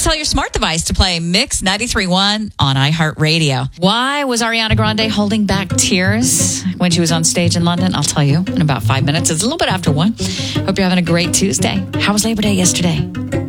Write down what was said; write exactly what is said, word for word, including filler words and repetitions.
Just tell your smart device to play Mix ninety-three point one on iHeartRadio. Why was Ariana Grande holding back tears when she was on stage in London? I'll tell you in about five minutes. It's a little bit after one. Hope you're having a great Tuesday. How was Labor Day yesterday?